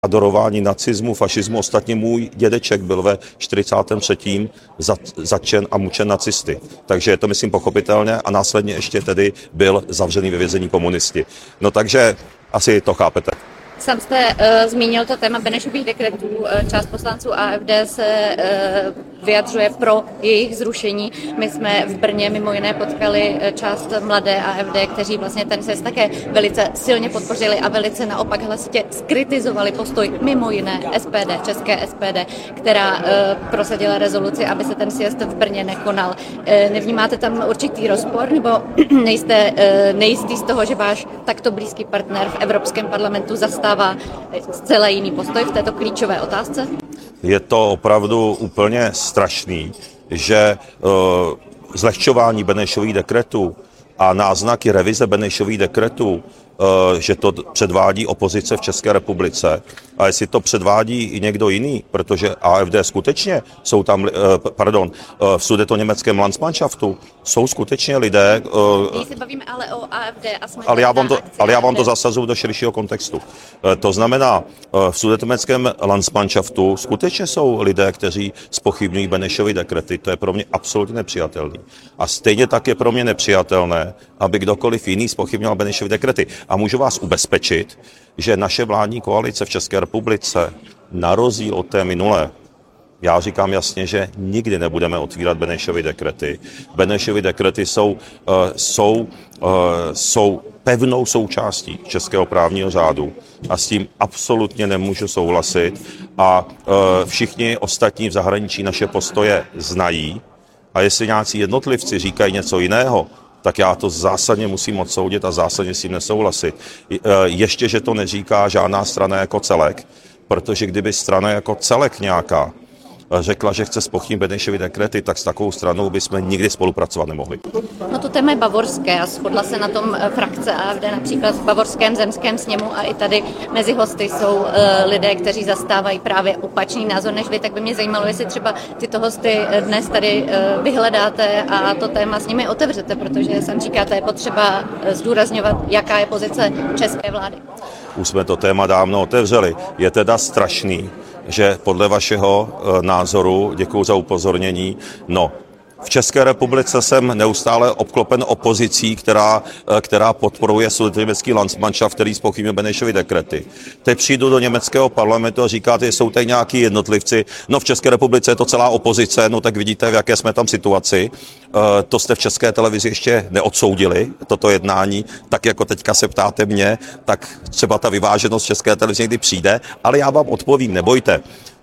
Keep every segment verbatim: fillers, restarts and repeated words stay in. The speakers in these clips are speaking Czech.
adorování nacismu, fašismu. Ostatně můj dědeček byl ve čtyřicátém třetím zatčen a mučen nacisty. Takže je to, myslím, pochopitelné a následně ještě tedy byl zavřený ve vězení komunisti. No takže asi to chápete. Sám jste uh, zmínil to téma Benešových dekretů. Část poslanců A F D se uh, vyjadřuje pro jejich zrušení. My jsme v Brně mimo jiné potkali část mladé A F D, kteří vlastně ten sjezd také velice silně podpořili a velice naopak hlasitě skritizovali postoj mimo jiné S P D, české S P D, která uh, prosadila rezoluci, aby se ten sjezd v Brně nekonal. Uh, nevnímáte tam určitý rozpor, nebo nejste uh, nejistý z toho, že váš takto blízký partner v Evropském parlamentu zastává zcela jiný postoj v této klíčové otázce? Je to opravdu úplně strašný, že uh, zlehčování Benešových dekretů a náznaky revize Benešových dekretů, uh, že to předvádí opozice v České republice. A jestli to předvádí i někdo jiný, protože A F D skutečně jsou tam, uh, pardon, uh, v sudetoněmeckém Landsmannschaftu jsou skutečně lidé. Uh, My se bavíme ale o A F D a jsme ale já vám to, ale já vám to zasazuju do širšího kontextu. Uh, to znamená, uh, v sudetoněmeckém Landsmannschaftu skutečně jsou lidé, kteří zpochybňují Benešovy dekrety. To je pro mě absolutně nepřijatelné. A stejně tak je pro mě nepřijatelné, aby kdokoliv jiný zpochybňoval Benešovy dekrety. A můžu vás ubezpečit, že naše vládní koalice v České republice, na rozdíl od té minulé, já říkám jasně, že nikdy nebudeme otvírat Benešovy dekrety. Benešovy dekrety jsou, uh, jsou, uh, jsou pevnou součástí českého právního řádu a s tím absolutně nemůžu souhlasit. A uh, všichni ostatní v zahraničí naše postoje znají. A jestli nějací jednotlivci říkají něco jiného, tak já to zásadně musím odsoudit a zásadně s tím nesouhlasit. Ještě, že to neříká žádná strana jako celek, protože kdyby strana jako celek nějaká řekla, že chce zpochybnit Benešovy dekrety, tak s takovou stranou bychom nikdy spolupracovat nemohli. No to téma je bavorské a shodla se na tom frakce A F D například v bavorském zemském sněmu a i tady mezi hosty jsou uh, lidé, kteří zastávají právě opačný názor než vy, tak by mě zajímalo, jestli třeba tyto hosty dnes tady uh, vyhledáte a to téma s nimi otevřete, protože sám říkáte, je potřeba zdůrazňovat, jaká je pozice české vlády. Už jsme to téma dávno otevřeli. Je teda strašný, že podle vašeho e, názoru, děkuji za upozornění, no, v České republice jsem neustále obklopen opozicí, která, e, která podporuje sudetoněmecký Landsmannschaft, který zpochybňuje Benešovy dekrety. Teď přijdu do německého parlamentu a říkáte, že jsou tady nějaký jednotlivci. No v České republice je to celá opozice, no tak vidíte, v jaké jsme tam situaci. E, to jste v České televizi ještě neodsoudili, toto jednání, tak jako teďka se ptáte mě, tak třeba ta vyváženost České televize někdy přijde, ale já vám odpovím, nebojte.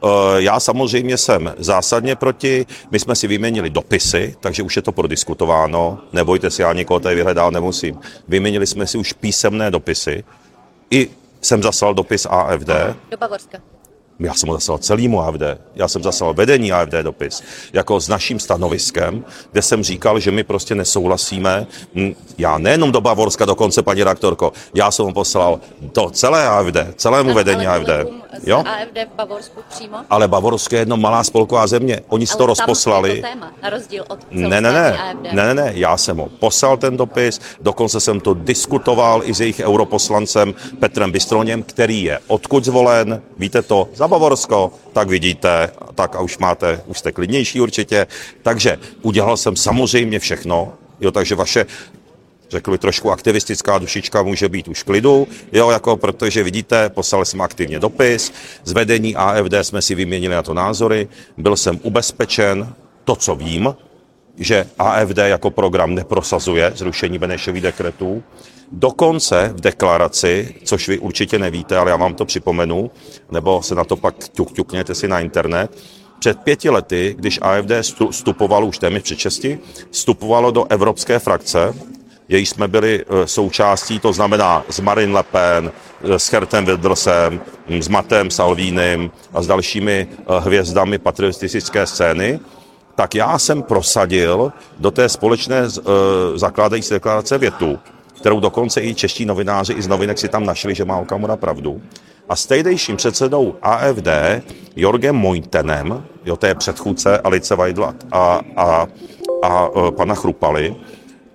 Já samozřejmě jsem zásadně proti, my jsme si vyměnili dopisy, takže už je to prodiskutováno, nebojte se, já nikoho tady vyhledat nemusím. Vyměnili jsme si už písemné dopisy, i jsem zaslal dopis A F D. Do Bavorska. Já jsem ho zaslal celému A F D, já jsem zaslal vedení A F D dopis, jako s naším stanoviskem, kde jsem říkal, že my prostě nesouhlasíme, já nejenom do Bavorska dokonce, paní redaktorko, já jsem ho poslal do celé A F D, celému vedení A F D. Jo? A F D v Bavorsku přímo? Ale Bavorsko je jedno malá spolková země, oni si to rozposlali. Ale tam je to téma, na rozdíl od ne, ne, ne, A F D. Ne, ne, ne, já jsem ho poslal ten dopis, dokonce jsem to diskutoval i s jejich europoslancem Petrem Bystroněm, který je odkud zvolen, víte to, za Bavorsko, tak vidíte, tak a už máte, už jste klidnější určitě. Takže udělal jsem samozřejmě všechno, jo, takže vaše, řekl bych, trošku aktivistická dušička může být už klidu, jo, jako protože vidíte, poslali jsme aktivně dopis, z vedení A F D jsme si vyměnili na to názory, byl jsem ubezpečen, to, co vím, že A F D jako program neprosazuje zrušení Benešových dekretů. Dokonce v deklaraci, což vy určitě nevíte, ale já vám to připomenu, nebo se na to pak ťuk, ťukněte si na internet. Před pěti lety, když A F D vstupovalo, už téměř před šesti, vstupovalo do evropské frakce, její jsme byli součástí, to znamená s Marine Le Pen, s Gertem Wildersem, s Mattem Salvinim a s dalšími hvězdami patriotistické scény, tak já jsem prosadil do té společné uh, zakládající deklarace větu, kterou dokonce i čeští novináři i z novinek si tam našli, že má Okamura pravdu. A s tehdejším předsedou A F D, Jorgem Mojtenem, jo, to je předchůdce Alice Weidla a, a, a, a pana Chrupaly,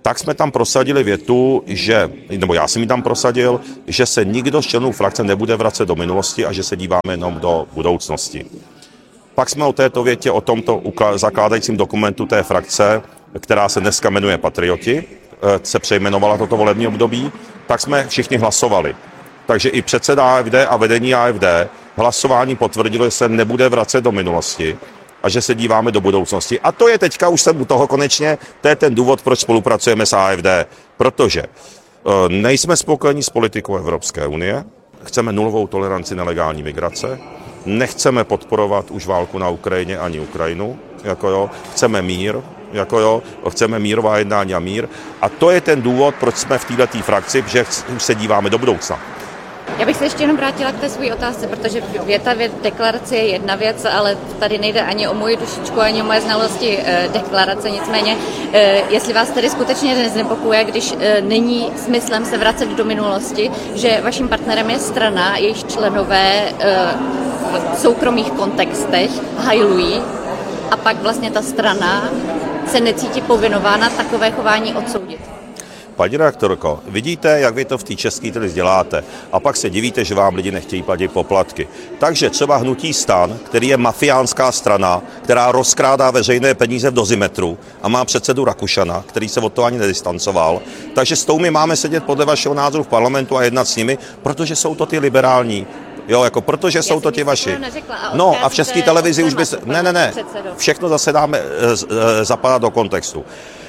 tak jsme tam prosadili větu, že, nebo já jsem ji tam prosadil, že se nikdo z členů frakce nebude vracet do minulosti a že se díváme jenom do budoucnosti. Pak jsme o této větě, o tomto zakládajícím dokumentu té frakce, která se dneska jmenuje Patrioti, se přejmenovala toto volební období, tak jsme všichni hlasovali. Takže i předseda A F D a vedení A F D hlasování potvrdilo, že se nebude vracet do minulosti a že se díváme do budoucnosti. A to je teďka, už jsem u toho konečně, to je ten důvod, proč spolupracujeme s A F D. Protože nejsme spokojeni s politikou Evropské unie, chceme nulovou toleranci nelegální migrace, nechceme podporovat už válku na Ukrajině ani Ukrajinu, jako jo, chceme mír, jako jo, chceme mírová jednání a mír. A to je ten důvod, proč jsme v této frakci, že se díváme do budoucna. Já bych se ještě jenom vrátila k té své otázce, protože věta v deklaraci je jedna věc, ale tady nejde ani o moji dušičku, ani o moje znalosti e, deklarace. Nicméně, e, jestli vás tedy skutečně neznepokuje, když e, není smyslem se vracet do minulosti, že vaším partnerem je strana, jejich členové e, v soukromých kontextech hajlují a pak vlastně ta strana se necítí povinována takové chování odsoudit. Paní redaktorko, vidíte, jak vy to v té české televizi děláte a pak se divíte, že vám lidi nechtějí platit poplatky. Takže třeba hnutí STAN, který je mafiánská strana, která rozkrádá veřejné peníze v dozimetru a má předsedu Rakušana, který se od toho ani nedistancoval. Takže s tou my máme sedět podle vašeho názoru v parlamentu a jednat s nimi, protože jsou to ty liberální. Jo, jako protože Já jsou to ti vaši. No a v české televizi už by se... Ne, ne, ne. Všechno zase dáme e, zapadat do kontextu.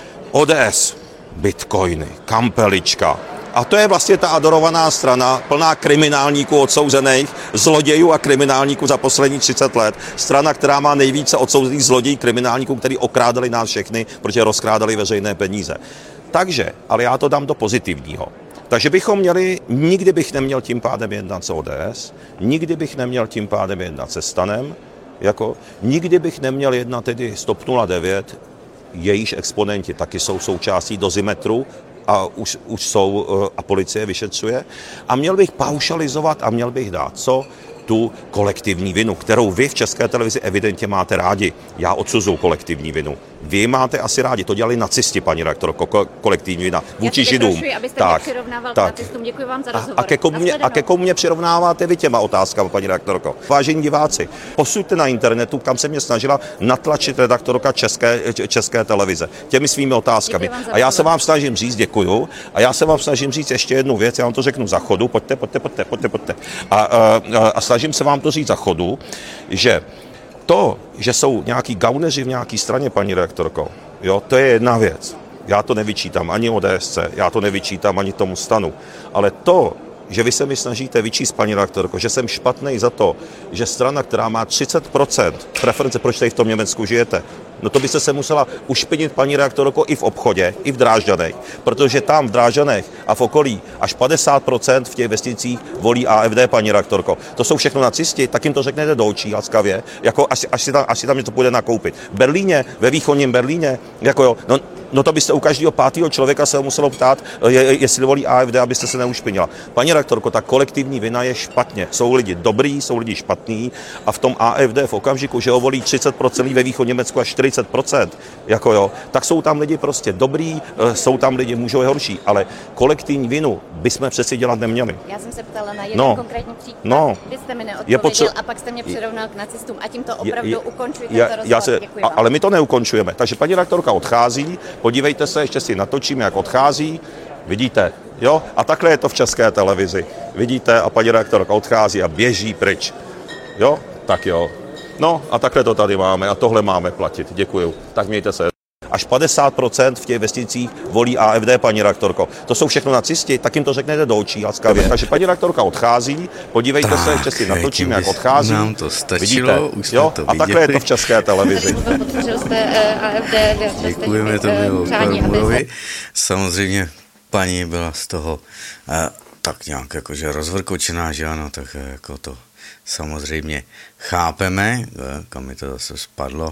O D S, bitcoiny, kampelička. A to je vlastně ta adorovaná strana, plná kriminálníků odsouzených, zlodějů a kriminálníků za poslední třicet let. Strana, která má nejvíce odsouzených zlodějí, kriminálníků, kteří okrádali nás všechny, protože rozkrádali veřejné peníze. Takže, ale já to dám do pozitivního. Takže bychom měli, nikdy bych neměl tím pádem jednat s O D S, nikdy bych neměl tím pádem jednat se STANem, jako, nikdy bych neměl jednat tedy s TOP nula devět, jejíž exponenti taky jsou součástí dozimetru a už, už jsou a policie vyšetřuje. A měl bych paušalizovat a měl bych dát co? Tu kolektivní vinu, kterou vy v České televizi evidentně máte rádi. Já odsuzuju kolektivní vinu. Vy máte asi rádi, to dělali nacisti, paní redaktorko, ko- kolektivní vina vůči Židům. Abyste tak, mě přirovnával tak. K nacistům. Děkuji vám za rozhovor. A, a, ke komu mě, a ke komu mě přirovnáváte vy těma otázkama, paní redaktorko? Vážení diváci, posuďte na internetu, kam se mě snažila natlačit redaktorka České, české televize těmi svými otázkami. A já se vám snažím říct, děkuju, a já se vám snažím říct ještě jednu věc, já vám to řeknu za chodu, pojďte, pojďte, pojďte, pojďte, pojďte. A, a, a snažím se vám to říct za chodu, že to, že jsou nějaký gauneři v nějaké straně, paní redaktorko, jo, to je jedna věc. Já to nevyčítám ani O D S C, já to nevyčítám ani tomu STANu. Ale to, že vy se mi snažíte vyčíst, paní redaktorko, že jsem špatný za to, že strana, která má třicet procent preference, proč tady v tom Německu žijete, no to byste se musela ušpinit, paní redaktorko, i v obchodě, i v Drážďanech, protože tam v Drážďanech a v okolí až padesát procent v těch vesnicích volí A F D, paní redaktorko. To jsou všechno nacisti, tak jim to řeknete do očí laskavě, jako až, až, si tam, až si tam něco půjde nakoupit. V Berlíně, ve východním Berlíně, jako jo, no, No to byste u každého pátého člověka se muselo ptát, je, jestli volí A F D, abyste se neušpinila. Paní redaktorko, ta kolektivní vina je špatně. Jsou lidi dobrý, jsou lidi špatní a v tom A F D v okamžiku, že ho volí třicet procent, ve východním Německu až čtyřicet procent, jako jo, tak jsou tam lidi prostě dobrý, jsou tam lidi můžou je horší, ale kolektivní vinu bychom přeci dělat neměli. Já jsem se ptala na jeden no, konkrétní příklad, no, vy jste mi neodpověděl potře- a pak jste mě přirovnal k nacistům a tím to opravdu je, je, ukončujete je, to rozhovor. se, a, ale my to neukončujeme. Takže paní redaktorka odchází, podívejte se, ještě si natočíme, jak odchází, vidíte, jo? A takhle je to v České televizi. Vidíte, a paní redaktorka odchází a běží pryč. Jo? Tak jo. No a takhle to tady máme a tohle máme platit. Děkuju. Tak mějte se. Až padesát procent v těch vesnicích volí A F D, paní redaktorko. To jsou všechno nacisti, tak jim to řeknete do očí laskavě. Takže paní redaktorka odchází, podívejte tak, se, ještě si natočíme, jak odchází. Nám to stačilo, vidíte, už jsme jo? to A takhle je to v České televizi. Podpořil jste A F D, děkujeme tomu Kalmurovi. Samozřejmě paní byla z toho eh, tak nějak jakože rozvrkočená, že ano, tak jako to samozřejmě chápeme, kam mi to zase spadlo.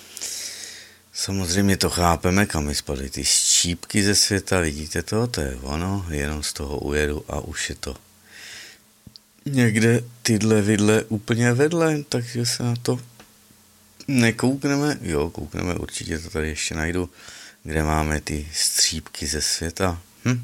Samozřejmě to chápeme, kam mi spadly ty štípky ze světa, vidíte to, to je ono, jenom z toho ujedu a už je to někde tyhle vidle úplně vedle, takže se na to nekoukneme, jo, koukneme, určitě to tady ještě najdu, kde máme ty střípky ze světa. Hm?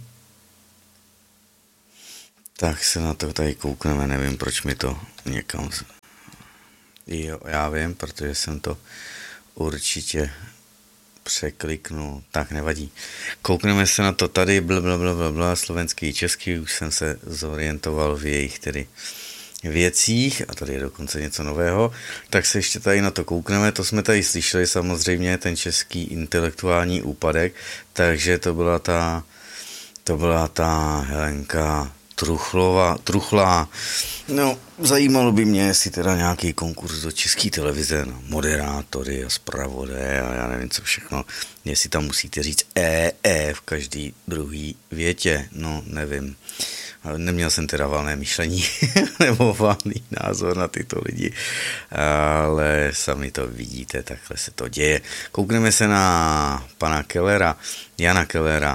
Tak se na to tady koukneme, nevím, proč mi to někam... Jo, já vím, protože jsem to určitě překliknul, tak nevadí. Koukneme se na to tady, blablabla, slovenský i český, už jsem se zorientoval v jejich tedy věcích a tady je dokonce něco nového, tak se ještě tady na to koukneme, to jsme tady slyšeli samozřejmě, ten český intelektuální úpadek, takže to byla ta, to byla ta Helenka Truchlova, Truchlá. No, zajímalo by mě, jestli teda nějaký konkurs do České televize, no, moderátory a zpravodaje a já nevím co všechno, jestli tam musíte říct e, e v každý druhý větě, no nevím. Neměl jsem teda valné myšlení nebo valný názor na tyto lidi, ale sami to vidíte, takhle se to děje. Koukneme se na pana Kellera, Jana Kellera,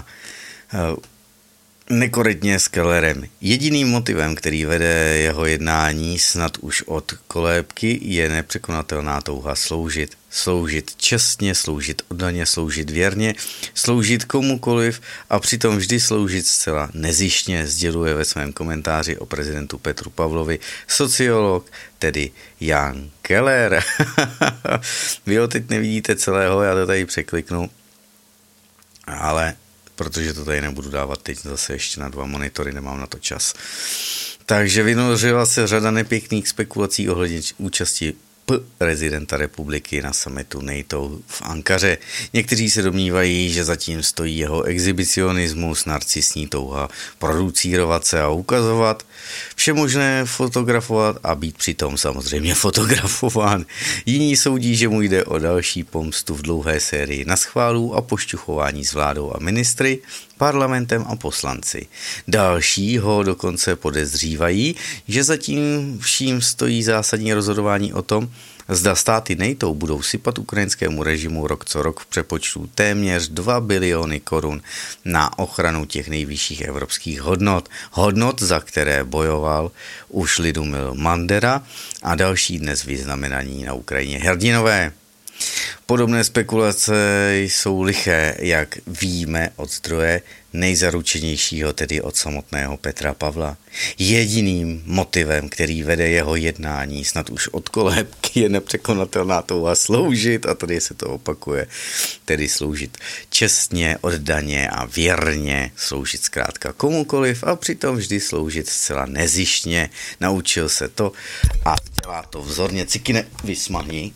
nekorektně s Kellerem. Jediným motivem, který vede jeho jednání snad už od kolébky, je nepřekonatelná touha sloužit. Sloužit čestně, sloužit oddaně, sloužit věrně, sloužit komukoliv a přitom vždy sloužit zcela nezištně, sděluje ve svém komentáři o prezidentu Petru Pavlovi sociolog, tedy Jan Keller. Vy ho teď nevidíte celého, já to tady překliknu, ale protože to tady nebudu dávat teď zase ještě na dva monitory, nemám na to čas. Takže vynořila se řada nepěkných spekulací ohledně účasti prezidenta republiky na summitu NATO v Ankaře. Někteří se domnívají, že zatím stojí jeho exhibicionismus, narcisní touha producírovat se a ukazovat, vše možné fotografovat a být přitom samozřejmě fotografován. Jiní soudí, že mu jde o další pomstu v dlouhé sérii naschválů a pošťuchování s vládou a ministry, parlamentem a poslanci. Další ho dokonce podezřívají, že zatím vším stojí zásadní rozhodování o tom, zda státy NATO budou sypat ukrajinskému režimu rok co rok v přepočtu téměř dva biliony korun na ochranu těch nejvyšších evropských hodnot. Hodnot, za které bojoval už Lidumil Mandera a další dnes vyznamenaní na Ukrajině hrdinové. Podobné spekulace jsou liché, jak víme od zdroje nejzaručenějšího, tedy od samotného Petra Pavla. Jediným motivem, který vede jeho jednání, snad už od kolébky, je nepřekonatelná touha sloužit, a tady se to opakuje, tedy sloužit čestně, oddaně a věrně, sloužit zkrátka komukoliv a přitom vždy sloužit zcela nezištně. Naučil se to a dělá to vzorně. Cikine, vysmahni.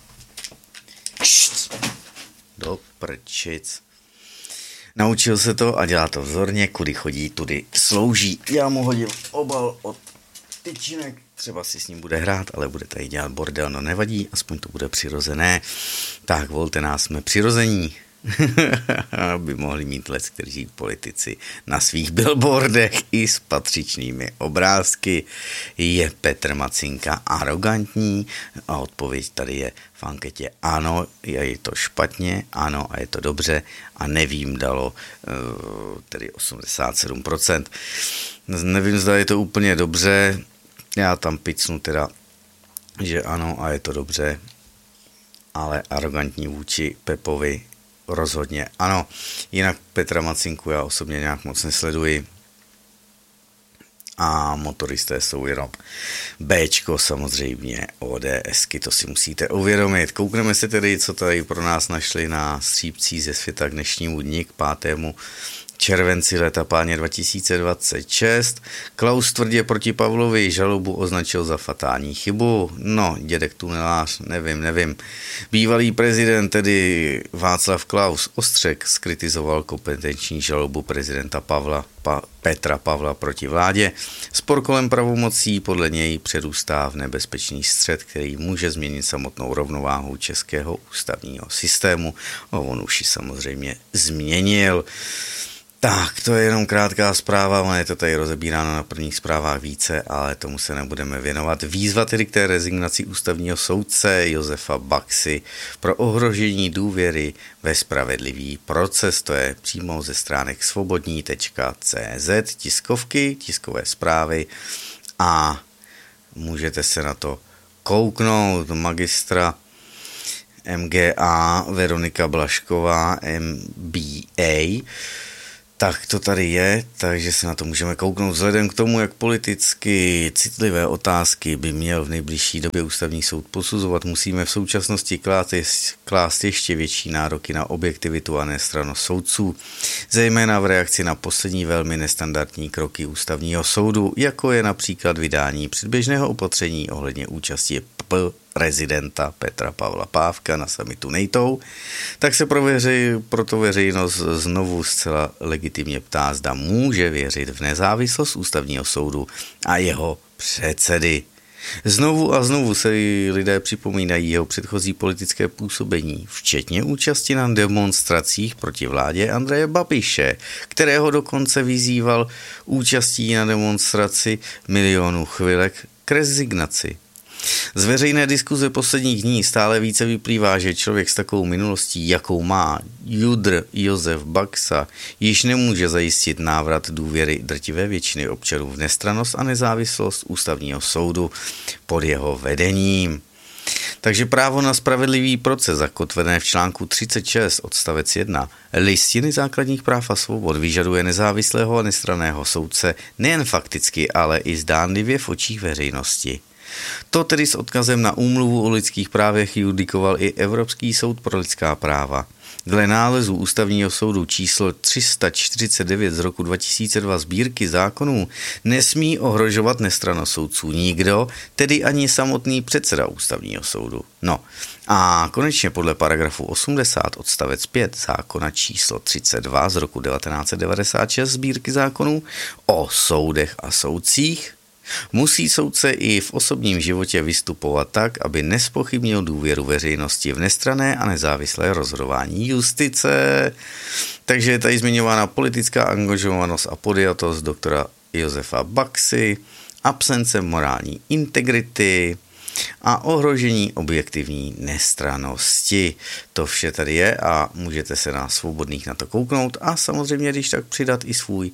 Do prčic. Naučil se to a dělá to vzorně, kudy chodí, tudy slouží. Já mu hodil obal od tyčinek, třeba si s ním bude hrát, ale bude tady dělat bordel, no nevadí, aspoň to bude přirozené. Tak, volte nás, jsme přirození. By mohli mít lec, kteří politici na svých billboardech i s patřičnými obrázky. Je Petr Macinka arrogantní? A odpověď tady je v anketě ano, je to špatně, ano a je to dobře a nevím dalo tedy osmdesát sedm procent. Nevím, zda je to úplně dobře, já tam picnu teda, že ano a je to dobře, ale arrogantní vůči Pepovi rozhodně ano. Jinak Petra Macinku já osobně nějak moc nesleduji. A motoristé jsou jenom Bčko, samozřejmě ODSky, to si musíte uvědomit. Koukneme se tedy, co tady pro nás našli na střípcích ze světa k dnešnímu dni, k pátému červenci leta páně dva tisíce dvacet šest. Klaus tvrdě proti Pavlovi žalobu označil za fatální chybu. No, dědek tunelář, nevím, nevím. Bývalý prezident, tedy Václav Klaus, ostře zkritizoval kompetenční žalobu prezidenta Pavla, pa, Petra Pavla proti vládě. Spor kolem pravomocí podle něj přerůstá v nebezpečný střet, který může změnit samotnou rovnováhu českého ústavního systému. A on už ji samozřejmě změnil. Tak, to je jenom krátká zpráva, ono je to tady rozebíráno na prvních zprávách více, ale tomu se nebudeme věnovat. Výzva tedy k té rezignaci ústavního soudce Josefa Baxy pro ohrožení důvěry ve spravedlivý proces, to je přímo ze stránek svobodní tečka cé zet, tiskovky, tiskové zprávy a můžete se na to kouknout. Magistra M G A, Veronika Blašková, M B A. Tak to tady je, takže se na to můžeme kouknout. Vzhledem k tomu, jak politicky citlivé otázky by měl v nejbližší době ústavní soud posuzovat, musíme v současnosti klást ještě větší nároky na objektivitu a nestrannost soudců, zejména v reakci na poslední velmi nestandardní kroky ústavního soudu, jako je například vydání předběžného opatření ohledně účasti P prezidenta Petra Pavla Pávka na summitu NATO, tak se pro veři, proto veřejnost znovu zcela legitimně ptá, zda může věřit v nezávislost ústavního soudu a jeho předsedy. Znovu a znovu se lidé připomínají jeho předchozí politické působení, včetně účasti na demonstracích proti vládě Andreje Babiše, kterého dokonce vyzýval účastí na demonstraci milionů chvilek k rezignaci. Z veřejné diskuze posledních dní stále více vyplývá, že člověk s takovou minulostí, jakou má Judr Josef Baxa, již nemůže zajistit návrat důvěry drtivé většiny občanů v nestrannost a nezávislost ústavního soudu pod jeho vedením. Takže právo na spravedlivý proces zakotvené v článku třicet šest odstavec jedna Listiny základních práv a svobod vyžaduje nezávislého a nestranného soudce nejen fakticky, ale i zdánlivě v očích veřejnosti. To tedy s odkazem na úmluvu o lidských právech judikoval i Evropský soud pro lidská práva. Dle nálezu ústavního soudu číslo tři sta čtyřicet devět z roku dva tisíce dva sbírky zákonů nesmí ohrožovat nestrannost soudců nikdo, tedy ani samotný předseda ústavního soudu. No a konečně podle paragrafu osmdesát odstavec pět zákona číslo třicet dva z roku devatenáct set devadesát šest sbírky zákonů o soudech a soudcích musí soudce i v osobním životě vystupovat tak, aby nespochybnil důvěru veřejnosti v nestranné a nezávislé rozhodování justice. Takže je tady zmiňována politická angažovanost a podjatost doktora Josefa Baxy, absence morální integrity a ohrožení objektivní nestrannosti. To vše tady je a můžete se na Svobodných na to kouknout a samozřejmě když tak přidat i svůj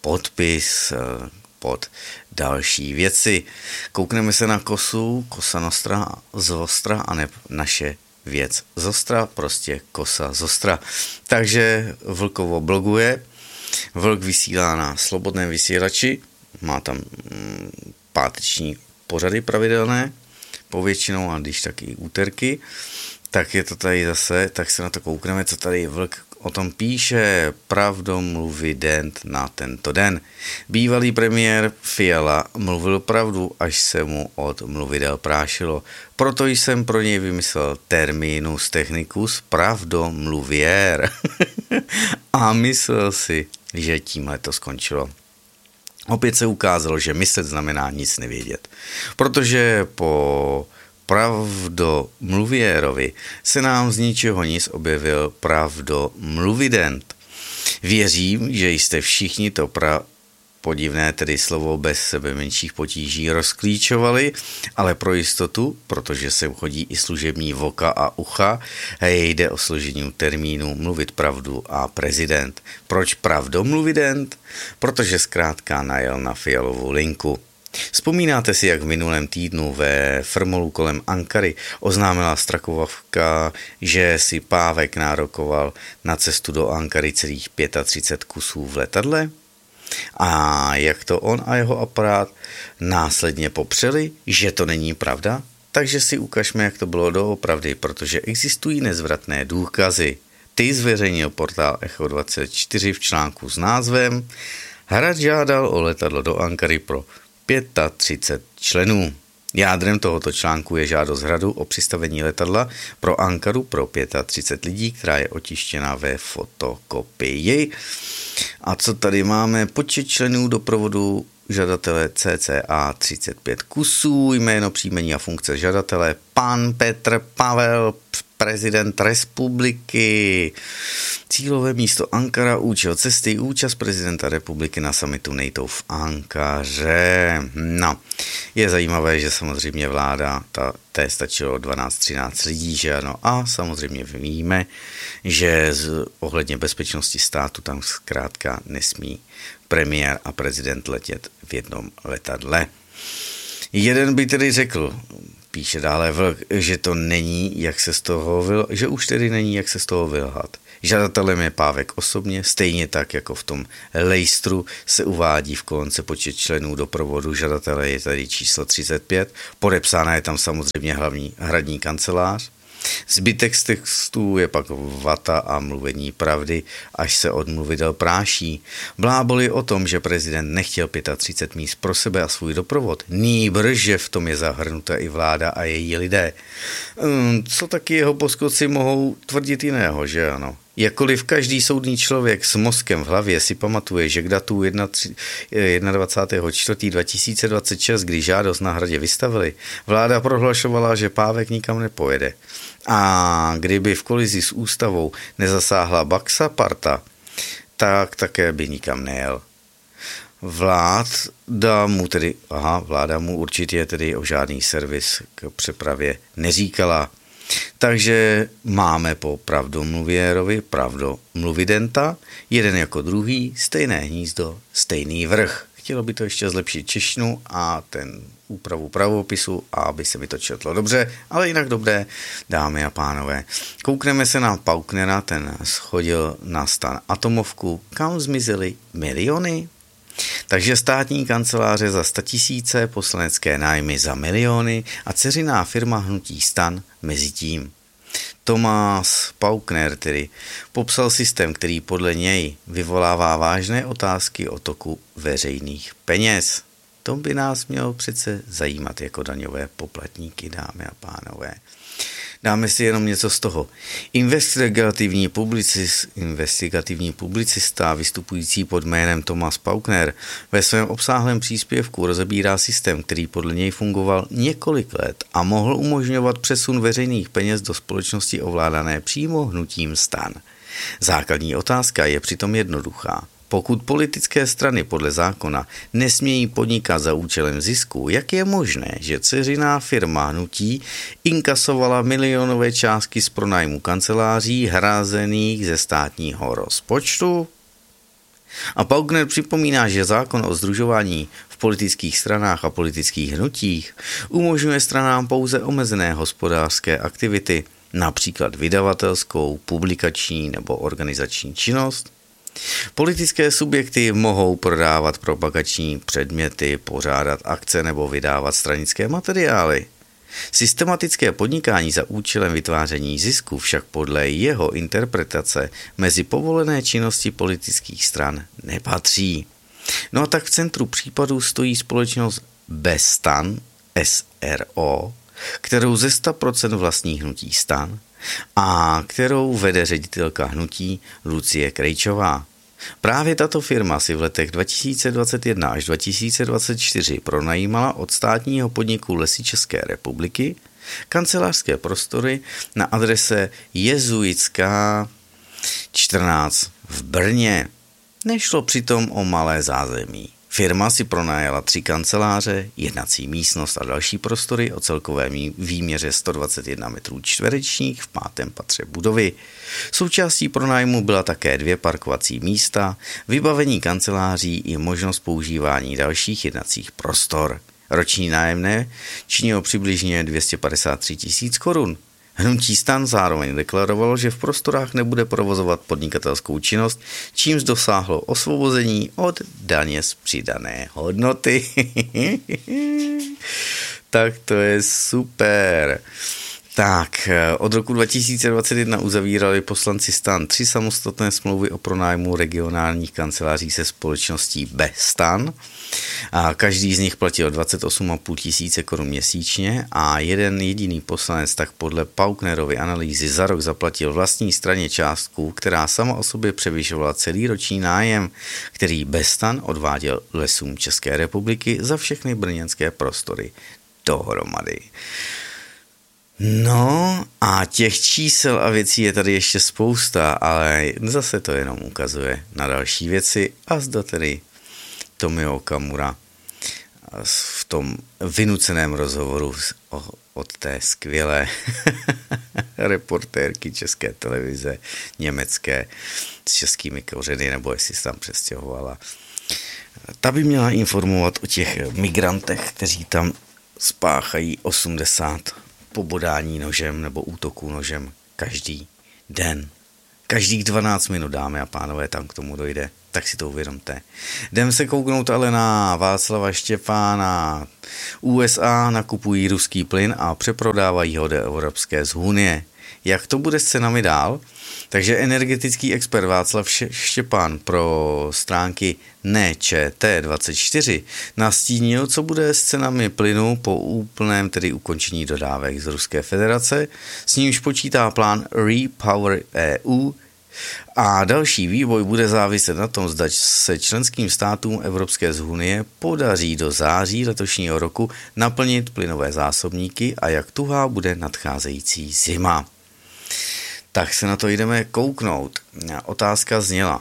podpis pod další věci. Koukneme se na kosu, kosa nostra z ostra a ne naše věc z ostra, prostě kosa z ostra. Takže Vlkovo bloguje, Vlk vysílá na Slobodném vysílači, má tam mm, páteční pořady pravidelné, povětšinou a když tak i úterky, tak je to tady zase, tak se na to koukneme, co tady Vlk o tom píše. Pravdomluvident na tento den. Bývalý premiér Fiala mluvil pravdu, až se mu od mluvidel prášilo. Proto jsem pro něj vymyslel terminus technicus pravdomluviér. A myslel si, že tímhle to skončilo. Opět se ukázalo, že myslet znamená nic nevědět. Protože po pravdomluviérovi se nám z ničeho nic objevil pravdomluvident. Věřím, že jste všichni to pra... podivné tedy slovo bez sebe menších potíží rozklíčovali, ale pro jistotu, protože sem chodí i služební voka a ucha, jde o složení termínu mluvit pravdu a prezident. Proč pravdomluvident? Protože zkrátka najel na Fialovou linku. Vzpomínáte si, jak v minulém týdnu ve Frmolu kolem Ankary oznámila Strakovavka, že si Pávek nárokoval na cestu do Ankary celých třicet pět kusů v letadle? A jak to on a jeho aparát následně popřeli, že to není pravda? Takže si ukažme, jak to bylo doopravdy, protože existují nezvratné důkazy. Ty zveřejnil portál Echo dvacet čtyři v článku s názvem Hrad žádal o letadlo do Ankary pro třicet pět členů. Jádrem tohoto článku je žádost Hradu o přistavení letadla pro Ankaru pro třicet pět lidí, která je otištěna ve fotokopii. A co tady máme? Počet členů doprovodu žadatele cca třicet pět kusů, jméno, příjmení a funkce žadatele pan Petr Pavel, prezident republiky. Cílové místo Ankara, účel cesty, účast prezidenta republiky na summitu NATO v Ankaře. No, je zajímavé, že samozřejmě vláda, ta, té stačilo dvanáct třináct lidí, že ano, a samozřejmě víme, že z, ohledně bezpečnosti státu tam zkrátka nesmí premiér a prezident letět v jednom letadle. Jeden by tedy řekl, Píše dále Vlk, že to není, jak se z toho vyl, že už tedy není, jak se z toho vylhat. Žadatelem je Pávek osobně, stejně tak jako v tom lejstru se uvádí v kolonce počet členů doprovodu. Žadatele je tady číslo třicet pět, podepsána je tam samozřejmě hlavní hradní kancelář. Zbytek z textů je pak vata a mluvení pravdy, až se od mluvidel práší. Bláboli o tom, že prezident nechtěl třicet pět míst pro sebe a svůj doprovod. Nýbrž, že v tom je zahrnuta i vláda a její lidé. Co taky jeho poskoci mohou tvrdit jiného, že ano? Jakkoliv každý soudný člověk s mozkem v hlavě si pamatuje, že k datu dvacátého čtvrtého dva tisíce dvacet šest, kdy žádost na hradě vystavili, vláda prohlašovala, že Pávek nikam nepojede. A kdyby v kolizi s ústavou nezasáhla Baxa parta, tak také by nikam nejel. Vláda mu tedy, aha, vláda mu určitě tedy o žádný servis k přepravě neříkala. Takže máme po pravdomluvěrovi pravdomluvidenta, jeden jako druhý, stejné hnízdo, stejný vrch. Chtělo by to ještě zlepšit češtinu a ten úpravu pravopisu, aby se mi to četlo dobře, ale jinak dobré, dámy a pánové. Koukneme se na Pauknera, ten schodil na stan atomovku, kam zmizely miliony. Takže státní kanceláře za statisíce, poslanecké nájmy za miliony a dceřiná firma hnutí STAN mezi tím. Tomás Paukner tedy popsal systém, který podle něj vyvolává vážné otázky o toku veřejných peněz. To by nás mělo přece zajímat jako daňové poplatníky, dámy a pánové. Dáme si jenom něco z toho. Investigativní, publicist, investigativní publicista vystupující pod jménem Thomas Paukner ve svém obsáhlém příspěvku rozebírá systém, který podle něj fungoval několik let a mohl umožňovat přesun veřejných peněz do společnosti ovládané přímo hnutím STAN. Základní otázka je přitom jednoduchá. Pokud politické strany podle zákona nesmějí podnikat za účelem zisku, jak je možné, že dceřiná firma hnutí inkasovala milionové částky z pronájmu kanceláří hrazených ze státního rozpočtu? A Paukner připomíná, že zákon o sdružování v politických stranách a politických hnutích umožňuje stranám pouze omezené hospodářské aktivity, například vydavatelskou, publikační nebo organizační činnost. Politické subjekty mohou prodávat propagační předměty, pořádat akce nebo vydávat stranické materiály. Systematické podnikání za účelem vytváření zisku však podle jeho interpretace mezi povolené činnosti politických stran nepatří. No a tak v centru případu stojí společnost BeSTAN, S R O, kterou ze sto procent vlastní hnutí STAN a kterou vede ředitelka hnutí Lucie Krejčová. Právě tato firma si v letech dva tisíce dvacet jedna až dva tisíce dvacet čtyři pronajímala od státního podniku Lesy České republiky kancelářské prostory na adrese Jezuitská čtrnáct v Brně. Nešlo přitom o malé zázemí. Firma si pronajala tři kanceláře, jednací místnost a další prostory o celkovém výměře sto dvacet jedna metrů čtverečních v pátém patře budovy. Součástí pronájmu byla také dvě parkovací místa, vybavení kanceláří i možnost používání dalších jednacích prostor. Roční nájemné činilo přibližně dvě stě padesát tři tisíc korun. Hnutí STAN zároveň deklarovalo, že v prostorách nebude provozovat podnikatelskou činnost, čímž dosáhlo osvobození od daně z přidané hodnoty. Tak to je super. Tak, od roku dva tisíce dvacet jedna uzavírali poslanci STAN tři samostatné smlouvy o pronájmu regionálních kanceláří se společností BeSTAN. A každý z nich platil dvacet osm a půl tisíce korun měsíčně a jeden jediný poslanec tak podle Pauknerovy analýzy za rok zaplatil vlastní straně částku, která sama o sobě převyšovala celý roční nájem, který BeSTAN odváděl Lesům České republiky za všechny brněnské prostory dohromady. No a těch čísel a věcí je tady ještě spousta, ale zase to jenom ukazuje na další věci a zda tedy Tomio Okamura v tom vynuceném rozhovoru od té skvělé reportérky České televize německé s českými kořeny, nebo jestli se tam přestěhovala. Ta by měla informovat o těch migrantech, kteří tam spáchají osmdesát pobodání nožem nebo útoků nožem každý den. Každých dvanáct minut, dámy a pánové, tam k tomu dojde, tak si to uvědomte. Jdem se kouknout ale na Václava Štěpána. U S A nakupují ruský plyn a přeprodávají ho do Evropské unie. Jak to bude s cenami dál? Takže energetický expert Václav Štěpán pro stránky N Č T dvacet čtyři nastínil, co bude s cenami plynu po úplném tedy ukončení dodávek z Ruské federace, s nímž počítá plán Repower E U a další vývoj bude záviset na tom, zda se členským státům Evropské unie podaří do září letošního roku naplnit plynové zásobníky a jak tuhá bude nadcházející zima. Tak se na to jdeme kouknout. Otázka zněla.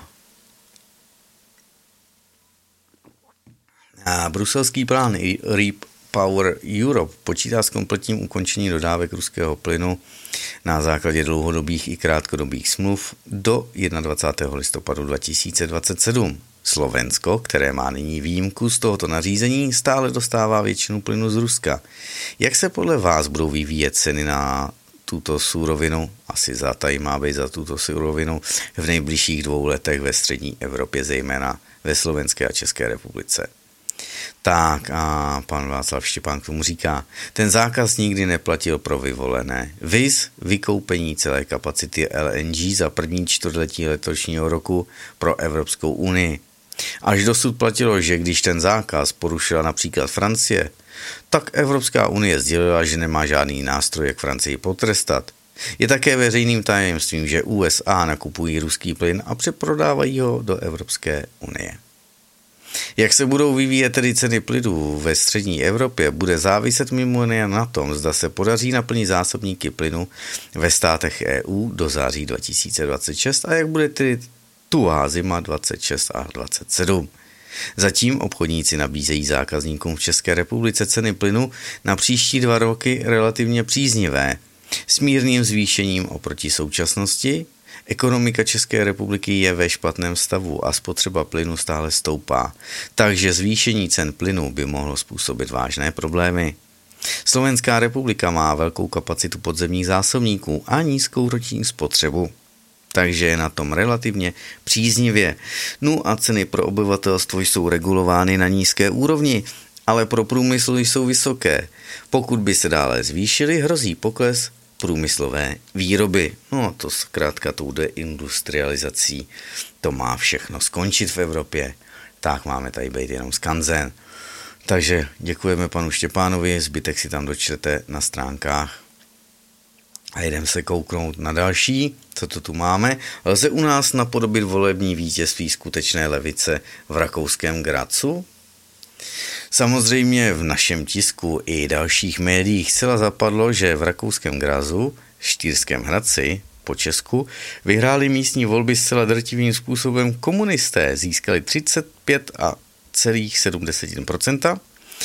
A bruselský plán Repower Europe počítá s kompletním ukončením dodávek ruského plynu na základě dlouhodobých i krátkodobých smluv do dvacátého prvního listopadu dva tisíce dvacet sedm. Slovensko, které má nyní výjimku z tohoto nařízení, stále dostává většinu plynu z Ruska. Jak se podle vás budou vyvíjet ceny na tuto surovinu, asi za tady má být za tuto surovinu, v nejbližších dvou letech ve střední Evropě, zejména ve Slovenské a České republice? Tak a pan Václav Štěpán k tomu říká, ten zákaz nikdy neplatil pro vyvolené. Viz vykoupení celé kapacity L N G za první čtvrtletí letošního roku pro Evropskou unii. Až dosud platilo, že když ten zákaz porušila například Francie, tak Evropská unie sdělila, že nemá žádný nástroj, jak Francii potrestat. Je také veřejným tajemstvím, že U S A nakupují ruský plyn a přeprodávají ho do Evropské unie. Jak se budou vyvíjet tedy ceny plynu ve střední Evropě, bude záviset mimo jiné na tom, zda se podaří naplnit zásobníky plynu ve státech E U do září dva tisíce dvacet šest a jak bude tedy tuhá zima dvacet šest a dvacet sedm. Zatím obchodníci nabízejí zákazníkům v České republice ceny plynu na příští dva roky relativně příznivé, s mírným zvýšením oproti současnosti. Ekonomika České republiky je ve špatném stavu a spotřeba plynu stále stoupá, takže zvýšení cen plynu by mohlo způsobit vážné problémy. Slovenská republika má velkou kapacitu podzemních zásobníků a nízkou roční spotřebu, takže je na tom relativně příznivě. No a ceny pro obyvatelstvo jsou regulovány na nízké úrovni, ale pro průmysl jsou vysoké. Pokud by se dále zvýšily, hrozí pokles průmyslové výroby. No to zkrátka tou deindustrializací to má všechno skončit v Evropě. Tak máme tady být jenom skanzen. Takže děkujeme panu Štěpánovi, zbytek si tam dočtete na stránkách. A jdeme se kouknout na další, co to tu máme. Lze u nás napodobit volební vítězství skutečné levice v rakouském Grazu? Samozřejmě v našem tisku i dalších médiích zcela zapadlo, že v rakouském Grazu, Štýrském Hradci, po Česku, vyhráli místní volby zcela drtivým způsobem komunisté, získali třicet pět celá sedm procenta,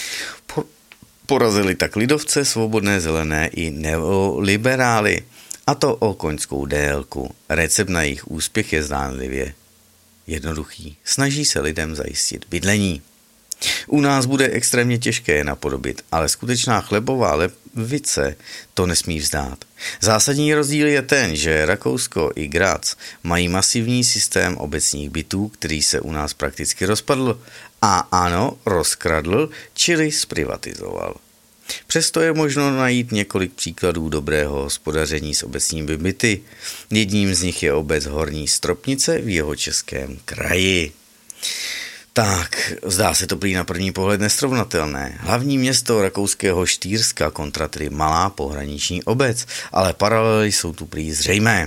porazili tak lidovce, svobodné zelené i neoliberály, a to o koňskou délku. Recept na jejich úspěch je zdánlivě jednoduchý. Snaží se lidem zajistit bydlení. U nás bude extrémně těžké je napodobit, ale skutečná chlebová levice to nesmí vzdát. Zásadní rozdíl je ten, že Rakousko i Graz mají masivní systém obecních bytů, který se u nás prakticky rozpadl a ano, rozkradl, čili zprivatizoval. Přesto je možno najít několik příkladů dobrého hospodaření s obecními byty. Jedním z nich je obec Horní Stropnice v Jihočeském kraji. Tak, zdá se to prý na první pohled nesrovnatelné. Hlavní město rakouského Štýrska kontra tedy malá pohraniční obec, ale paralely jsou tu prý zřejmé.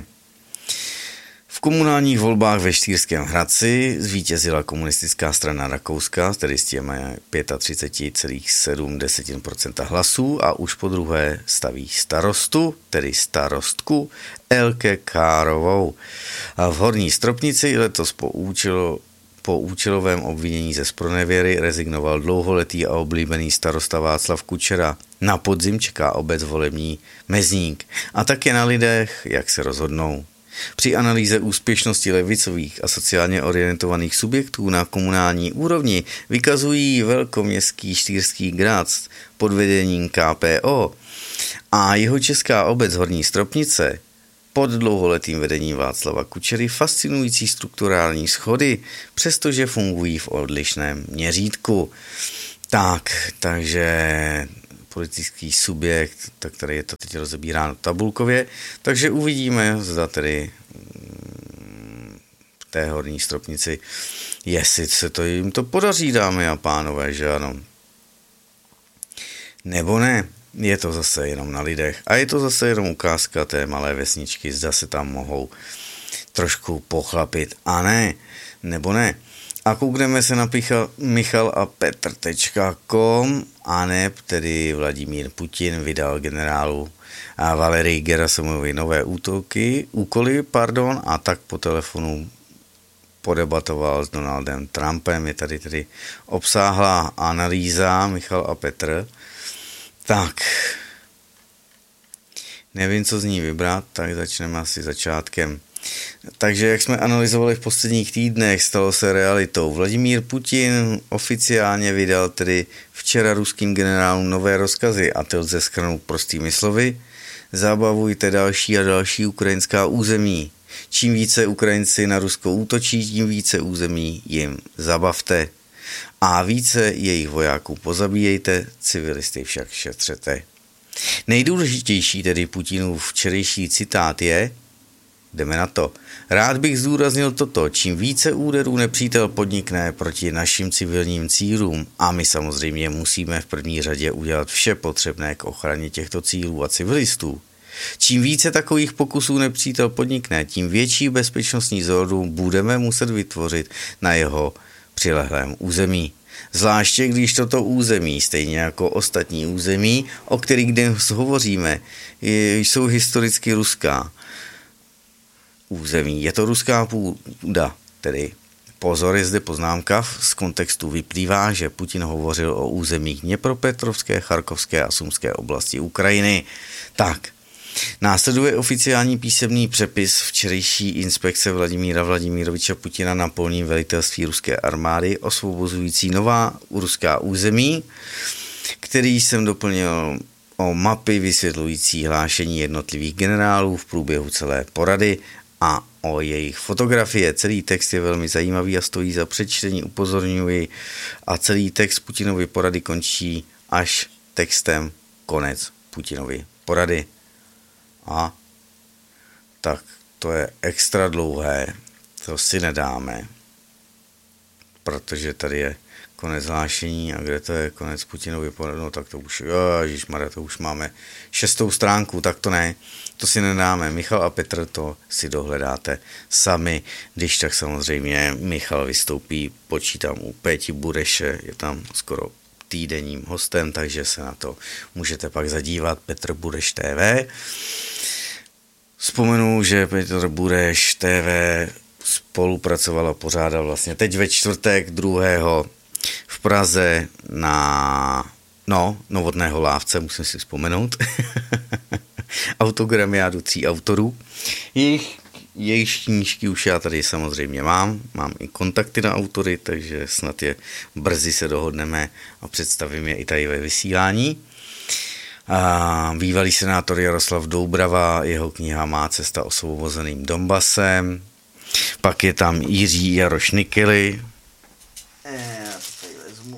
V komunálních volbách ve Štýrském Hradci zvítězila komunistická strana Rakouska, tedy s těmi třicet pět celá sedm procenta hlasů a už po druhé staví starostu, tedy starostku Elke Károvou. A v Horní Stropnici letos po účelu Po účelovém obvinění ze zpronevěry rezignoval dlouholetý a oblíbený starosta Václav Kučera. Na podzim čeká obec volební mezník. A tak je na lidech, jak se rozhodnou. Při analýze úspěšnosti levicových a sociálně orientovaných subjektů na komunální úrovni vykazují velkoměstský Štýrský Graz pod vedením K P O a jihočeská obec Horní Stropnice pod dlouholetým vedením Václava Kučery fascinující strukturální schody, přestože fungují v odlišném měřítku. Tak, takže politický subjekt, tak tady je to teď rozebíráno tabulkově, takže uvidíme, zda tedy v té Horní Stropnici, jestli se to jim to podaří, dámy a pánové, že ano. Nebo ne, je to zase jenom na lidech a je to zase jenom ukázka té malé vesničky, zda se tam mohou trošku pochlapit a ne, nebo ne. A koukneme se na Michal a Petr tečka com a ne, tedy Vladimír Putin vydal generálu a Valerii Gerasimovi nové útoky, úkoly, pardon, a tak po telefonu podebatoval s Donaldem Trumpem. Je tady tedy obsáhlá analýza Michal a Petr. Tak, nevím, co z ní vybrat, tak začneme asi začátkem. Takže, jak jsme analyzovali v posledních týdnech, stalo se realitou. Vladimír Putin oficiálně vydal tedy včera ruským generálům nové rozkazy a to lze shrnout prostými slovy. Zabavujte další a další ukrajinská území. Čím více Ukrajinci na Rusko útočí, tím více území jim zabavte. A více jejich vojáků pozabíjejte, civilisty však šetřete. Nejdůležitější tedy Putinův včerejší citát je: jdeme na to. Rád bych zdůraznil toto, čím více úderů nepřítel podnikne proti našim civilním cílům a my samozřejmě musíme v první řadě udělat vše potřebné k ochraně těchto cílů a civilistů. Čím více takových pokusů nepřítel podnikne, tím větší bezpečnostní zónu budeme muset vytvořit na jeho přilehlém území. Zvláště když toto území, stejně jako ostatní území, o kterých dnes hovoříme, jsou historicky ruská území. Je to ruská půda, tedy pozor, je zde poznámka, z kontextu vyplývá, že Putin hovořil o územích Dněpropetrovské, Charkovské a Sumské oblasti Ukrajiny. Tak, následuje oficiální písemný přepis včerejší inspekce Vladimíra Vladimíroviče Putina na polním velitelství ruské armády osvobozující nová ruská území, který jsem doplnil o mapy vysvětlující hlášení jednotlivých generálů v průběhu celé porady a o jejich fotografie. Celý text je velmi zajímavý a stojí za přečtení, upozorňuji, a celý text Putinovy porady končí až textem konec Putinovy porady. A tak to je extra dlouhé, to si nedáme, protože tady je konec hlášení a kde to je konec Putinovy porady, no tak to už, ježišmarja, to už máme šestou stránku, tak to ne, to si nedáme. Michal a Petr, to si dohledáte sami, když tak samozřejmě Michal vystoupí, počítám u Péti Bureše, je tam skoro týdenním hostem, takže se na to můžete pak zadívat, Petr Bureš T V. Vzpomenu, že Petr Bureš T V spolupracoval a pořádal vlastně teď ve čtvrtek druhého v Praze na no, Novotného Lávce, musím si vzpomenout, autogramiádu tří autorů. Jejich, jejich knížky už já tady samozřejmě mám, mám i kontakty na autory, takže snad je brzy se dohodneme a představím je i tady ve vysílání. A bývalý senátor Jaroslav Doubrava, jeho kniha Má cesta osvobozeným Donbasem. Pak je tam Jiří Jaroš Nikely. Já to tady vezmu.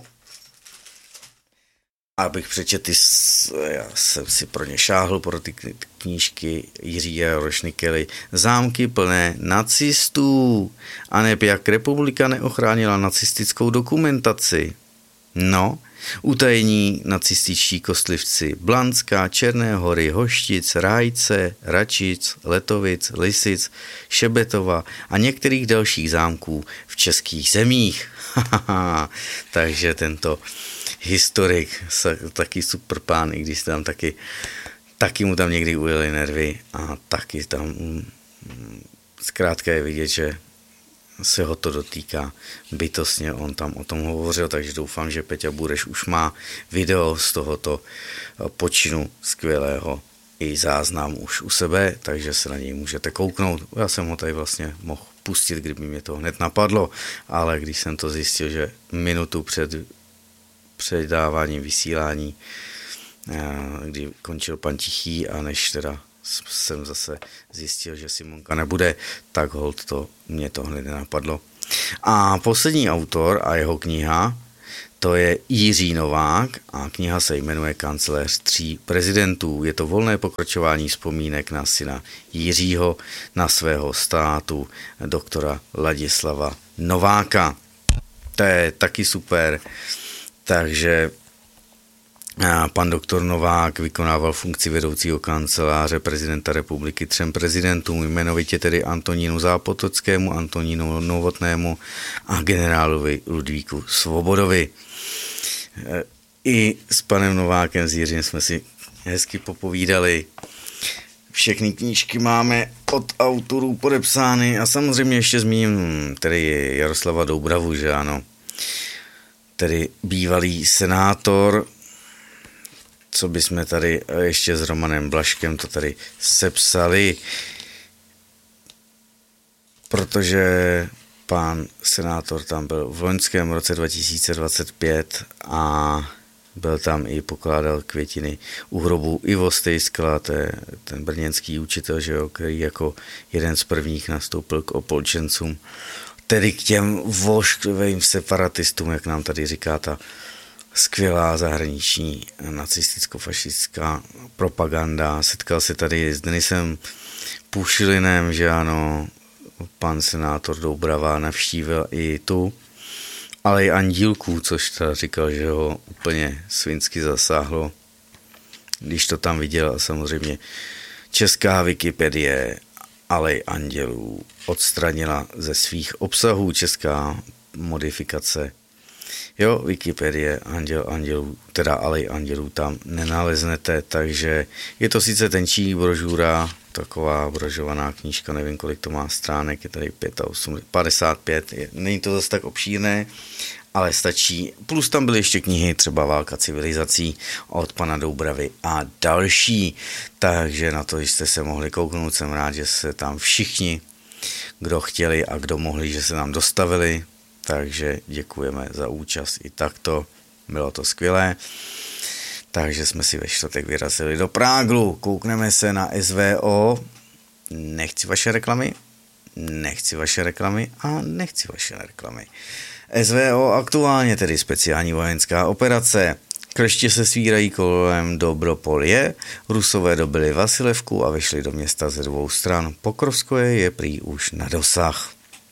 Abych přečetl, já jsem si pro ně šáhl, pro ty knížky Jiří Jaroš Nikely. Zámky plné nacistů. A neb jak republika neochránila nacistickou dokumentaci. No, utajení nacističtí kostlivci Blanská, Černé Hory, Hoštic, Rájce, Račic, Letovic, Lisic, Šebetova a některých dalších zámků v českých zemích. Takže tento historik, taky super pán, i když tam taky, taky mu tam někdy ujeli nervy a taky tam zkrátka je vidět, že se ho to dotýká bytostně, on tam o tom hovořil, takže doufám, že Peťa Bureš už má video z tohoto počinu skvělého i záznam už u sebe, takže se na něj můžete kouknout. Já jsem ho tady vlastně mohl pustit, kdyby mě to hned napadlo, ale když jsem to zjistil, že minutu před předáváním vysílání, kdy končil pan Tichý a než teda jsem zase zjistil, že Simonka nebude, tak holt to, mě to hned nenapadlo. A poslední autor a jeho kniha, to je Jiří Novák a kniha se jmenuje Kancléř tří prezidentů. Je to volné pokračování vzpomínek na syna Jiřího, na svého státu, doktora Ladislava Nováka. To je taky super, takže pan doktor Novák vykonával funkci vedoucího kanceláře prezidenta republiky třem prezidentům, jmenovitě tedy Antonínu Zápotockému, Antonínu Novotnému a generálovi Ludvíku Svobodovi. I s panem Novákem, s Jiřím jsme si hezky popovídali. Všechny knížky máme od autorů podepsány a samozřejmě ještě zmíním tedy Jaroslava Doubravu, že ano, tedy bývalý senátor, co bychom tady ještě s Romanem Blažkem to tady sepsali, protože pán senátor tam byl v loňském roce dva tisíce dvacet pět a byl tam i pokládal květiny u hrobu Ivo Stejskla, to je ten brněnský učitel, že jo, který jako jeden z prvních nastoupil k opolčencům, tedy k těm vošklivým separatistům, jak nám tady říká ta skvělá zahraniční nacisticko-fašistická propaganda. Setkal se tady s Denisem Pušilinem, že ano, pan senátor Doubrava navštívil i tu, ale i Andílku, což teda říkal, že ho úplně svinsky zasáhlo, když to tam viděl. A samozřejmě česká Wikipedie Alej andělů odstranila ze svých obsahů, česká modifikace. Jo, Wikipedie Anděl andělů, teda Alej andělů tam nenaleznete, takže je to sice tenčí brožura, taková brožovaná knížka, nevím, kolik to má stránek, je tady padesát pět, je, není to zase tak obšírné, ale stačí. Plus tam byly ještě knihy, třeba Válka civilizací od pana Doubravy a další, takže na to jste se mohli kouknout, jsem rád, že se tam všichni, kdo chtěli a kdo mohli, že se nám dostavili. Takže děkujeme za účast i takto, bylo to skvělé. Takže jsme si ve čtvrtek vyrazili do Práglu, koukneme se na S V O, nechci vaše reklamy, nechci vaše reklamy a nechci vaše reklamy. S V O aktuálně tedy speciální vojenská operace. Klešti se svírají kolem Dobropolje, Rusové dobili Vasilevku a vešli do města ze dvou stran. Pokrovskoje je prý už na dosah.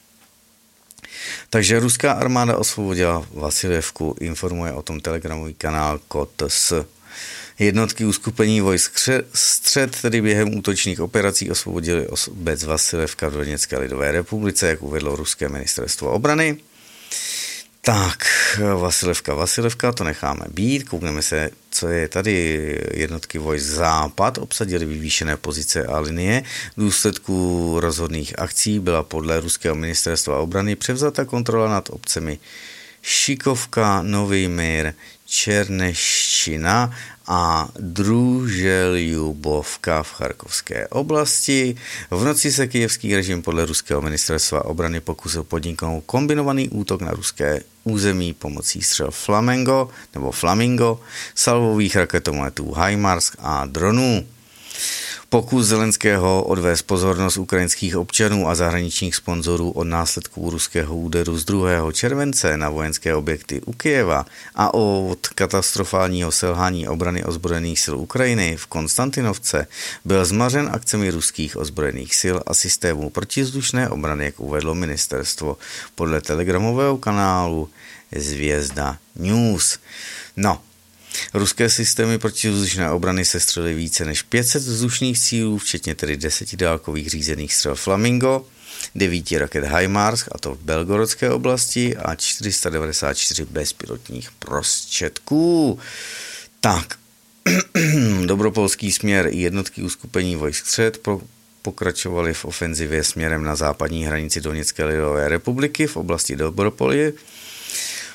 Takže ruská armáda osvobodila Vasilevku, informuje o tom telegramový kanál Kots. Jednotky uskupení vojsk Střed tedy během útočných operací osvobodili obec Vasilevka v Doněcké lidové republice, jak uvedlo ruské ministerstvo obrany. Tak, Vasilevka, Vasilevka, to necháme být, koukneme se, co je tady. Jednotky vojsk Západ obsadily vyvýšené pozice a linie. V důsledku rozhodných akcí byla podle ruského ministerstva obrany převzata kontrola nad obcemi Šikovka, Nový Mír, Černeščina a Druželjubovka v Charkovské oblasti. V noci se kyjevský režim podle ruského ministerstva obrany pokusil podniknout kombinovaný útok na ruské území pomocí střel Flamingo nebo Flamingo, salvových raketometů HIMARS a dronů. Pokus Zelenského odvést pozornost ukrajinských občanů a zahraničních sponzorů od následků ruského úderu z druhého července na vojenské objekty u Kyjeva a od katastrofálního selhání obrany ozbrojených sil Ukrajiny v Konstantinovce byl zmařen akcemi ruských ozbrojených sil a systémů protivzdušné obrany, jak uvedlo ministerstvo podle telegramového kanálu Zvězda News. No, ruské systémy protivzdušné obrany sestřelily více než pět set vzdušných cílů, včetně tedy deseti dálkových řízených střel Flamingo, devíti raket HIMARS, a to v Belgorodské oblasti, a čtyři sta devadesát čtyři bezpilotních prostředků. Tak, dobropolský směr i jednotky uskupení vojsk Střed pro pokračovali v ofenzivě směrem na západní hranici Doněcké lidové republiky v oblasti Dobropolje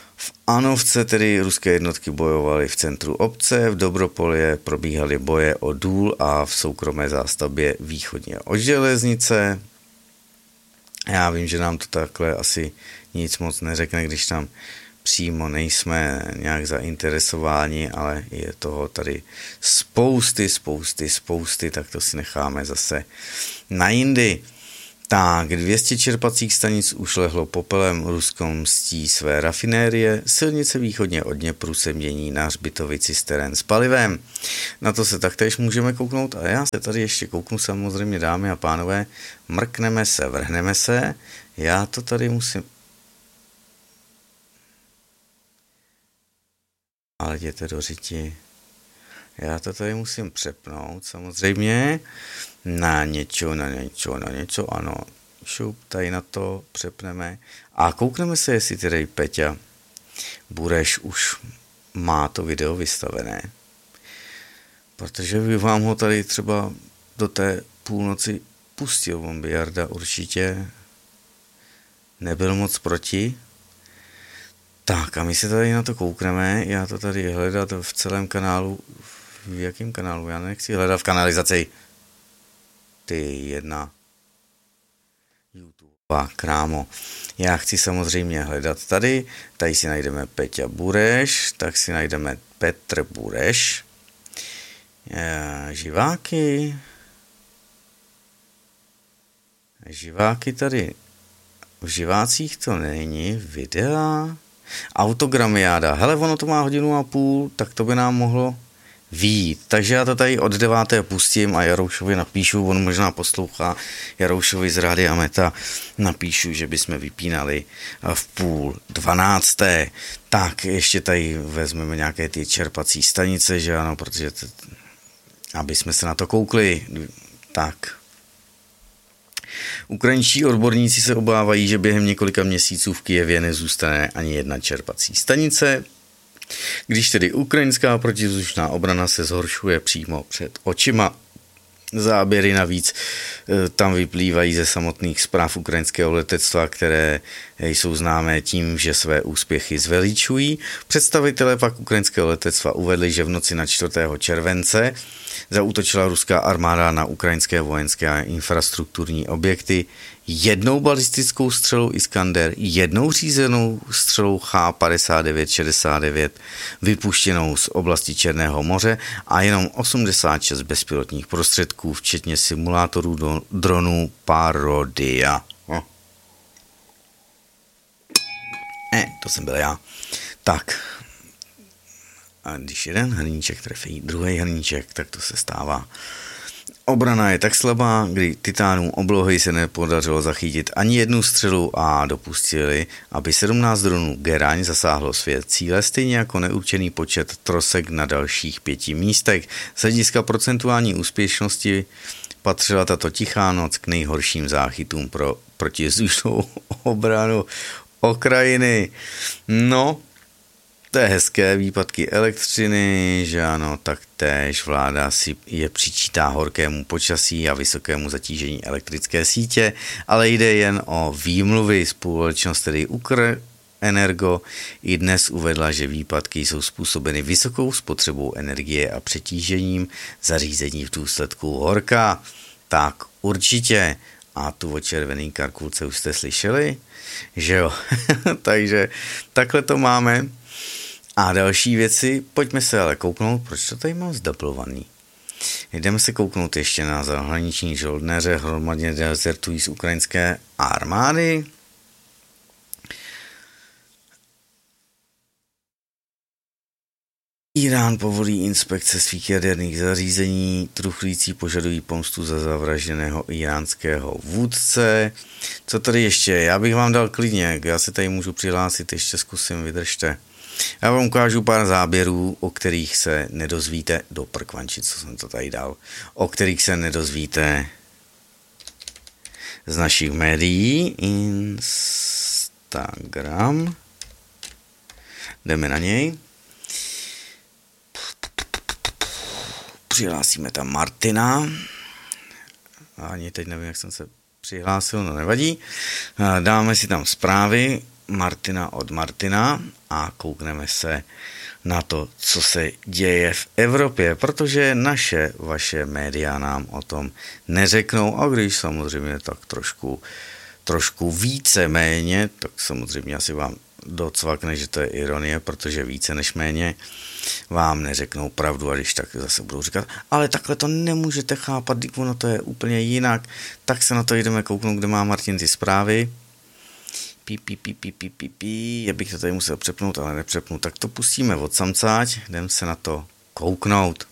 Anovce, tedy ruské jednotky, bojovaly v centru obce, v Dobropolě probíhaly boje o důl a v soukromé zástavbě východně od železnice. Já vím, že nám to takhle asi nic moc neřekne, když tam přímo nejsme nějak zainteresováni, ale je toho tady spousty, spousty, spousty, tak to si necháme zase na jindy. Tak, dvě stě čerpacích stanic ušlehlo popelem, Rusko mstí své rafinérie, silnice východně od Dněpru se mění na hřbitovici z terén s palivem. Na to se taktéž můžeme kouknout a já se tady ještě kouknu samozřejmě, dámy a pánové, mrkneme se, vrhneme se, já to tady musím... Ale jděte do řiti. Já to tady musím přepnout samozřejmě na něco, na něco, na něco, ano. Šup, tady na to přepneme. A koukneme se, jestli tedy Peťa Bureš už má to video vystavené. Protože by vám ho tady třeba do té půlnoci pustil. On by Jarda určitě nebyl moc proti. Tak a my se tady na to koukneme, já to tady hledat v celém kanálu, v jakém kanálu, já nechci hledat v kanalizaci, ty jedna YouTubeová krámo, já chci samozřejmě hledat tady, tady si najdeme Peťa Bureš, tak si najdeme Petr Bureš, živáky, živáky tady, v živácích to není, videa, autogramiáda. Hele, ono to má hodinu a půl, tak to by nám mohlo vyjít. Takže já to tady od deváté pustím a Jaroušovi napíšu, on možná poslouchá, Jaroušovi z Rádia Meta napíšu, že bychom vypínali v půl dvanácté. Tak, ještě tady vezmeme nějaké ty čerpací stanice, že ano, protože to, aby jsme se na to koukli. Tak. Ukrajinští odborníci se obávají, že během několika měsíců v Kyjevě nezůstane ani jedna čerpací stanice. Když tedy ukrajinská protivzdušná obrana se zhoršuje přímo před očima. Záběry navíc tam vyplývají ze samotných zpráv ukrajinského letectva, které jsou známé tím, že své úspěchy zveličují. Představitelé pak ukrajinského letectva uvedli, že v noci na čtvrtého července zaútočila ruská armáda na ukrajinské vojenské a infrastrukturní objekty jednou balistickou střelou Iskander, jednou řízenou střelou H padesát devět šedesát devět vypuštěnou z oblasti Černého moře a jenom osmdesát šest bezpilotních prostředků, včetně simulátorů do dronů Parodia. Hm. Eh, to jsem byl já. Tak. A když jeden hrníček trefí druhý hrníček, tak to se stává. Obrana je tak slabá, kdy titánům oblohy se nepodařilo zachytit ani jednu střelu a dopustili, aby sedmnáct dronů Geraň zasáhlo své cíle, stejně jako neurčený počet trosek na dalších pěti místech. Z hlediska procentuální úspěšnosti patřila tato tichá noc k nejhorším záchytům pro protivzdušnou obranu Ukrajiny. No, to je hezké, výpadky elektřiny, že ano, taktéž vláda si je přičítá horkému počasí a vysokému zatížení elektrické sítě, ale jde jen o výmluvy. Společnost tedy Ukrenergo i dnes uvedla, že výpadky jsou způsobeny vysokou spotřebou energie a přetížením zařízení v důsledku horka. Tak určitě. A tu o červený karkulce už jste slyšeli? Že jo. Takže takhle to máme. A další věci, pojďme se ale kouknout, proč to tady mám zdublovaný. Jdeme se kouknout ještě na zahraniční žoldnéře, hromadně dezertují z ukrajinské armády. Irán povolí inspekce svých jaderných zařízení, truchlíci požadují pomstu za zavražděného iránského vůdce. Co tady ještě? Já bych vám dal klidně, já se tady můžu přihlásit, ještě zkusím, vydržte. Já vám ukážu pár záběrů, o kterých se nedozvíte, do prkvanči, co jsem to tady dal, o kterých se nedozvíte z našich médií. Instagram. Jdeme na něj. Přihlásíme tam Martina. Ani teď nevím, jak jsem se přihlásil, no nevadí. Dáme si tam zprávy. Martina od Martina a koukneme se na to, co se děje v Evropě, protože naše, vaše média nám o tom neřeknou, a když samozřejmě tak trošku, trošku více méně, tak samozřejmě asi vám docvakne, že to je ironie, protože více než méně vám neřeknou pravdu, a když tak zase budou říkat, ale takhle to nemůžete chápat, ono to je úplně jinak, tak se na to jdeme kouknout, kde má Martin ty zprávy. Pí, pí, pí, pí, pí, pí, pí. Já bych to tady musel přepnout, ale nepřepnu, tak to pustíme od samcáť, jdem se na to kouknout.